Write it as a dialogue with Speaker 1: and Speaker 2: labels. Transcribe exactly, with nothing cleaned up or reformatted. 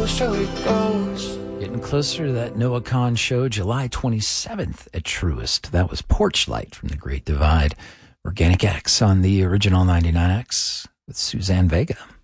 Speaker 1: so it goes.
Speaker 2: Getting closer to that Noah Kahn show, July twenty-seventh at Truist. That was Porch Light from The Great Divide. Organic X on the original ninety-nine X with Suzanne Vega.